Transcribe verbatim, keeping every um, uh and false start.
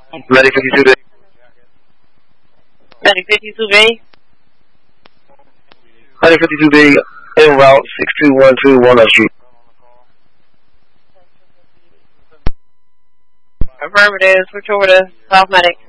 Medic fifty-two B. Medic fifty-two B. Medic fifty-two B, en route six two one two Walnut Street. Affirmative, switch over to South Medic.